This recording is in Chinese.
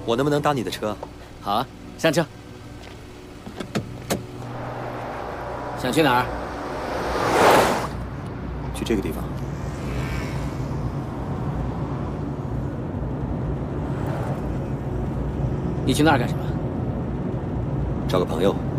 我能不能搭你的车？ 好啊，上车。想去哪儿？ 去这个地方。 你去那儿干什么？ 找个朋友。